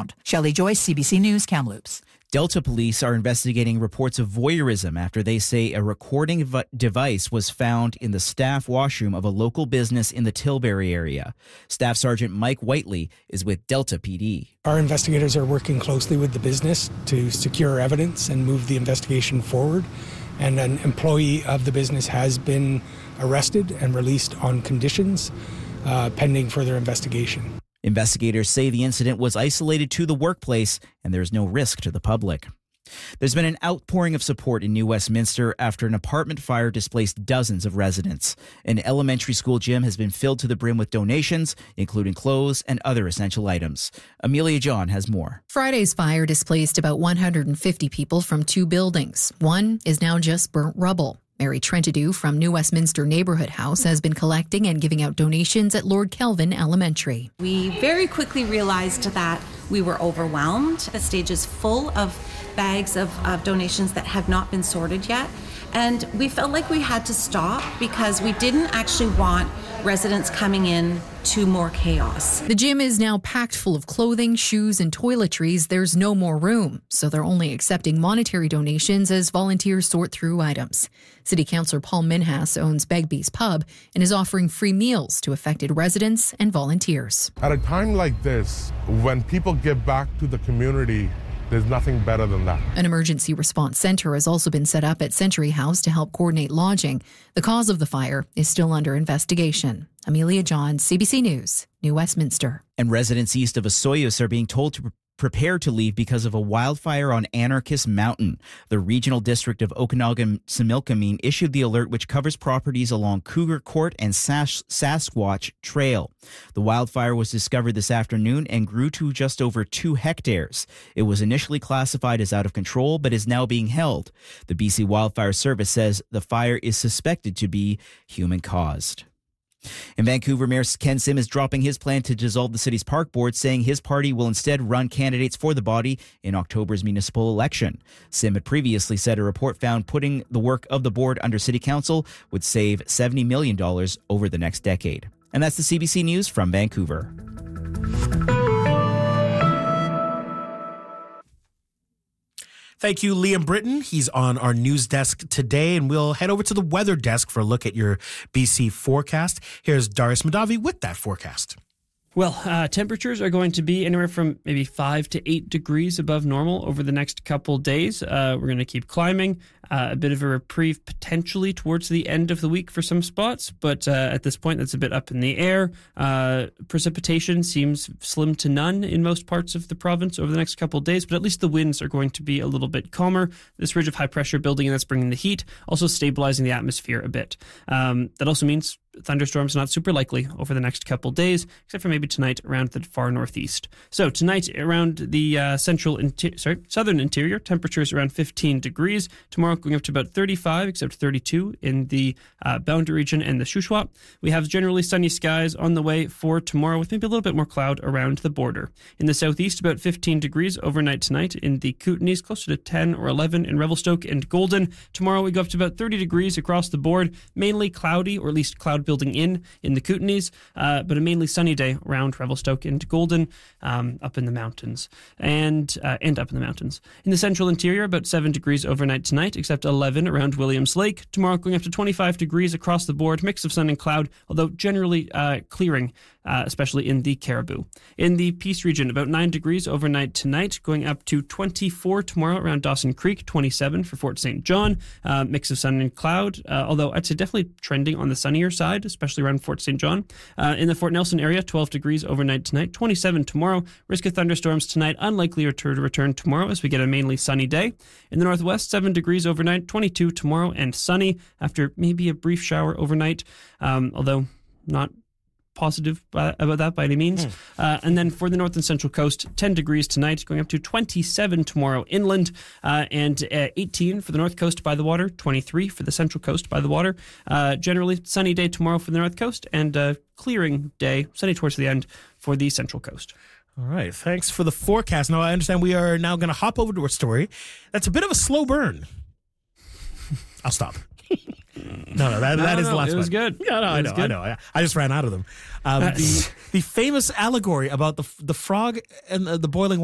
ground. Shelley Joyce, CBC News, Kamloops. Delta police are investigating reports of voyeurism after they say a recording device was found in the staff washroom of a local business in the Tilbury area. Staff Sergeant Mike Whiteley is with Delta PD. Our investigators are working closely with the business to secure evidence and move the investigation forward. And an employee of the business has been arrested and released on conditions pending further investigation. Investigators say the incident was isolated to the workplace and there is no risk to the public. There's been an outpouring of support in New Westminster after an apartment fire displaced dozens of residents. An elementary school gym has been filled to the brim with donations, including clothes and other essential items. Amelia John has more. Friday's fire displaced about 150 people from 2 buildings. One is now just burnt rubble. Mary Trentadue from New Westminster Neighbourhood House has been collecting and giving out donations at Lord Kelvin Elementary. We very quickly realized that we were overwhelmed. The stage is full of bags of donations that have not been sorted yet. And we felt like we had to stop because we didn't actually want residents coming in to more chaos. The gym is now packed full of clothing, shoes, and toiletries. There's no more room, so they're only accepting monetary donations as volunteers sort through items. City Councillor Paul Minhas owns Begbie's Pub and is offering free meals to affected residents and volunteers. At a time like this, when people give back to the community, there's nothing better than that. An emergency response centre has also been set up at Century House to help coordinate lodging. The cause of the fire is still under investigation. Amelia John, CBC News, New Westminster. And residents east of Osoyoos are being told to prepare to leave because of a wildfire on Anarchist Mountain. The regional district of Okanagan-Similkameen issued the alert, which covers properties along Cougar Court and Sasquatch Trail. The wildfire was discovered this afternoon and grew to just over 2 hectares. It was initially classified as out of control, but is now being held. The BC Wildfire Service says the fire is suspected to be human-caused. In Vancouver, Mayor Ken Sim is dropping his plan to dissolve the city's park board, saying his party will instead run candidates for the body in October's municipal election. Sim had previously said a report found putting the work of the board under city council would save $70 million over the next decade. And that's the CBC News from Vancouver. Thank you, Liam Britton. He's on our news desk today, and we'll head over to the weather desk for a look at your BC forecast. Here's Darius Madavi with that forecast. Well, temperatures are going to be anywhere from maybe 5 to 8 degrees above normal over the next couple days. We're going to keep climbing. A bit of a reprieve potentially towards the end of the week for some spots, but at this point that's a bit up in the air. Precipitation seems slim to none in most parts of the province over the next couple of days, but at least the winds are going to be a little bit calmer. This ridge of high pressure building, and that's bringing the heat, also stabilizing the atmosphere a bit. That also means thunderstorms not super likely over the next couple days, except for maybe tonight around the far northeast. So tonight around the southern interior, temperatures around 15 degrees. Tomorrow going up to about 35, except 32 in the boundary region and the Shuswap. We have generally sunny skies on the way for tomorrow, with maybe a little bit more cloud around the border. In the southeast, about 15 degrees overnight tonight. In the Kootenays, closer to 10 or 11 in Revelstoke and Golden. Tomorrow we go up to about 30 degrees across the board, mainly cloudy, or at least cloud building in the Kootenays, but a mainly sunny day around Revelstoke and Golden, up in the mountains, and up in the mountains. In the central interior, about 7 degrees overnight tonight, except 11 around Williams Lake. Tomorrow going up to 25 degrees across the board, mix of sun and cloud, although generally clearing, especially in the Caribou. In the Peace region, about 9 degrees overnight tonight, going up to 24 tomorrow around Dawson Creek, 27 for Fort St. John, mix of sun and cloud, although I'd say definitely trending on the sunnier side, especially around Fort St. John. In the Fort Nelson area, 12 degrees overnight tonight, 27 tomorrow, risk of thunderstorms tonight, unlikely to return tomorrow as we get a mainly sunny day. In the northwest, 7 degrees overnight, 22 tomorrow, and sunny after maybe a brief shower overnight, although not positive about that by any means. And then for the north and central coast, 10 degrees tonight, going up to 27 tomorrow inland, and 18 for the north coast by the water, 23 for the central coast by the water. Generally sunny day tomorrow for the north coast, and clearing day, sunny towards the end for the central coast. All right, thanks for the forecast. Now I understand we are now going to hop over to a story that's a bit of a slow burn. I'll stop. No, that is the last one. It was good. Yeah, no, I know. I just ran out of them. The famous allegory about the frog and the boiling